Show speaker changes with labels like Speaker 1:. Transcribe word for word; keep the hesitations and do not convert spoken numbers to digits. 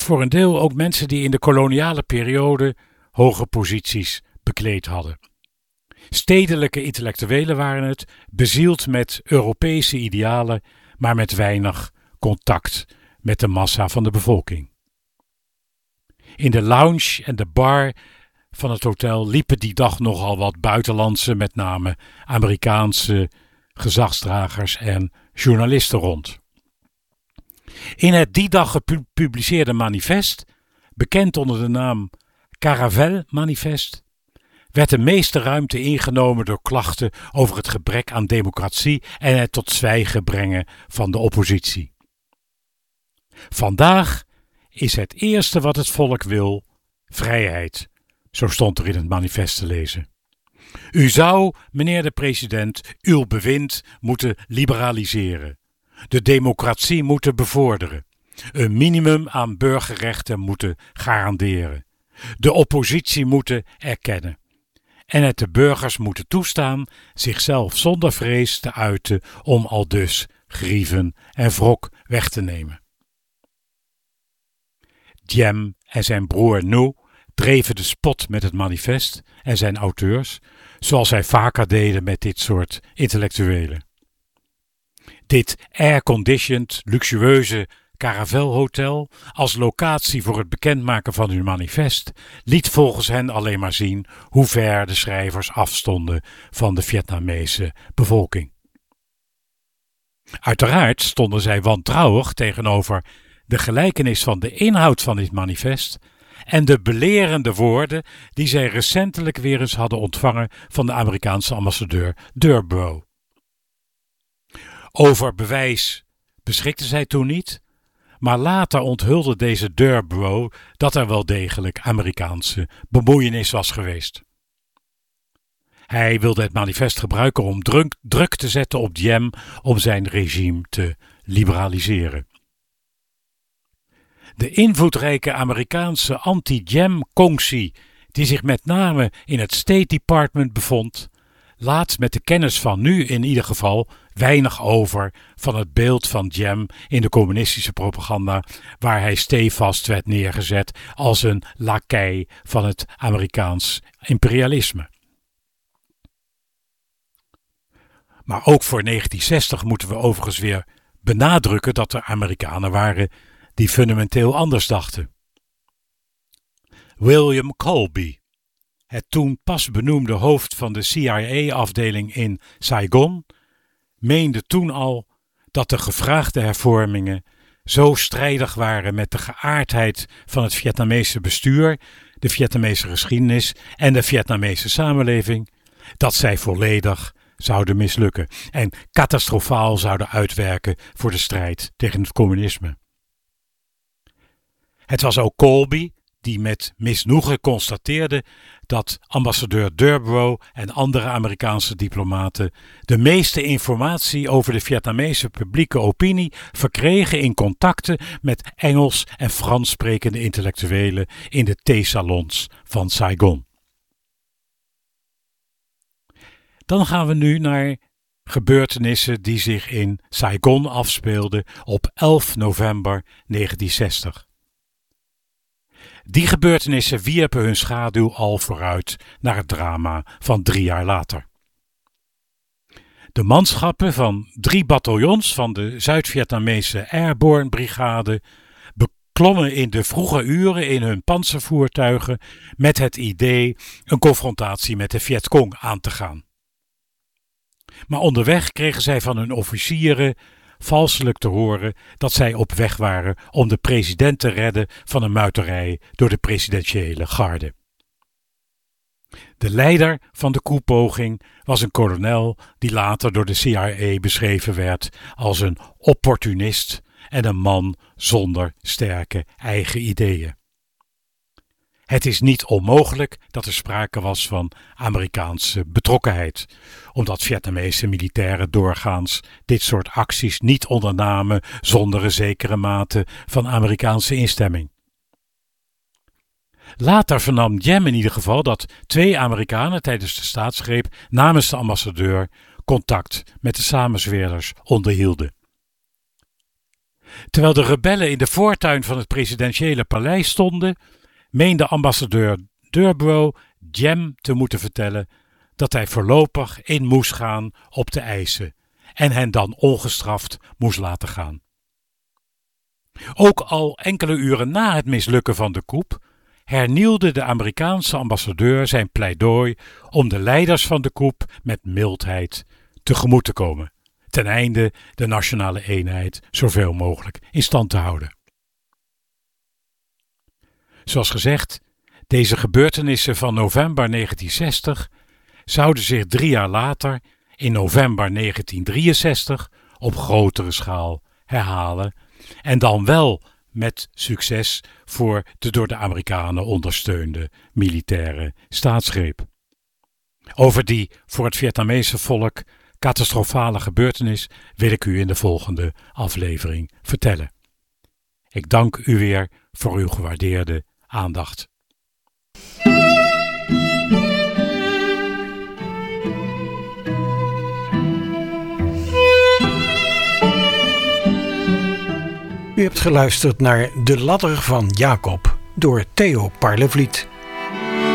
Speaker 1: voor een deel ook mensen die in de koloniale periode hoge posities bekleed hadden. Stedelijke intellectuelen waren het, bezield met Europese idealen, maar met weinig contact met de massa van de bevolking. In de lounge en de bar van het hotel liepen die dag nogal wat buitenlandse, met name Amerikaanse gezagsdragers en journalisten rond. In het die dag gepubliceerde manifest, bekend onder de naam Caravelle-manifest, werd de meeste ruimte ingenomen door klachten over het gebrek aan democratie en het tot zwijgen brengen van de oppositie. Vandaag is het eerste wat het volk wil vrijheid, zo stond er in het manifest te lezen. U zou, meneer de president, uw bewind moeten liberaliseren, de democratie moeten bevorderen, een minimum aan burgerrechten moeten garanderen, de oppositie moeten erkennen en het de burgers moeten toestaan zichzelf zonder vrees te uiten om aldus grieven en wrok weg te nemen. Diem en zijn broer Nou dreven de spot met het manifest en zijn auteurs, zoals zij vaker deden met dit soort intellectuelen. Dit air-conditioned, luxueuze Caravelle-hotel als locatie voor het bekendmaken van hun manifest liet volgens hen alleen maar zien hoe ver de schrijvers afstonden van de Vietnamese bevolking. Uiteraard stonden zij wantrouwig tegenover de gelijkenis van de inhoud van dit manifest en de belerende woorden die zij recentelijk weer eens hadden ontvangen van de Amerikaanse ambassadeur Durborough. Over bewijs beschikten zij toen niet, maar later onthulde deze Durborough dat er wel degelijk Amerikaanse bemoeienis was geweest. Hij wilde het manifest gebruiken om druk, druk te zetten op Diem om zijn regime te liberaliseren. De invloedrijke Amerikaanse anti-Diem-conctie, die zich met name in het State Department bevond, laat met de kennis van nu in ieder geval weinig over van het beeld van Diem in de communistische propaganda, waar hij stevast werd neergezet als een lakei van het Amerikaans imperialisme. Maar ook voor negentien zestig moeten we overigens weer benadrukken dat er Amerikanen waren die fundamenteel anders dachten. William Colby, het toen pas benoemde hoofd van de C I A-afdeling in Saigon, meende toen al dat de gevraagde hervormingen zo strijdig waren met de geaardheid van het Vietnamese bestuur, de Vietnamese geschiedenis en de Vietnamese samenleving, dat zij volledig zouden mislukken en catastrofaal zouden uitwerken voor de strijd tegen het communisme. Het was ook Colby die met misnoegen constateerde dat ambassadeur Durborough en andere Amerikaanse diplomaten de meeste informatie over de Vietnamese publieke opinie verkregen in contacten met Engels en Frans sprekende intellectuelen in de theesalons van Saigon. Dan gaan we nu naar gebeurtenissen die zich in Saigon afspeelden op elf november negentien zestig. Die gebeurtenissen wierpen hun schaduw al vooruit naar het drama van drie jaar later. De manschappen van drie bataljons van de Zuid-Vietnamese Airborne Brigade beklommen in de vroege uren in hun pantservoertuigen met het idee een confrontatie met de Vietcong aan te gaan. Maar onderweg kregen zij van hun officieren valselijk te horen dat zij op weg waren om de president te redden van een muiterij door de presidentiële garde. De leider van de koepoging was een kolonel die later door de C I A beschreven werd als een opportunist en een man zonder sterke eigen ideeën. Het is niet onmogelijk dat er sprake was van Amerikaanse betrokkenheid, omdat Vietnamese militairen doorgaans dit soort acties niet ondernamen zonder een zekere mate van Amerikaanse instemming. Later vernam Diem in ieder geval dat twee Amerikanen tijdens de staatsgreep namens de ambassadeur contact met de samenzweerders onderhielden. Terwijl de rebellen in de voortuin van het presidentiële paleis stonden, meende ambassadeur Durborough Jem te moeten vertellen dat hij voorlopig in moest gaan op de eisen en hen dan ongestraft moest laten gaan. Ook al enkele uren na het mislukken van de coup hernieuwde de Amerikaanse ambassadeur zijn pleidooi om de leiders van de coup met mildheid tegemoet te komen, ten einde de nationale eenheid zoveel mogelijk in stand te houden. Zoals gezegd, deze gebeurtenissen van november negentien zestig zouden zich drie jaar later, in november negentien drieënzestig, op grotere schaal herhalen en dan wel met succes voor de door de Amerikanen ondersteunde militaire staatsgreep. Over die voor het Vietnamese volk catastrofale gebeurtenis wil ik u in de volgende aflevering vertellen. Ik dank u weer voor uw gewaardeerde aandacht.
Speaker 2: U hebt geluisterd naar De Ladder van Jacob door Theo Parlevliet.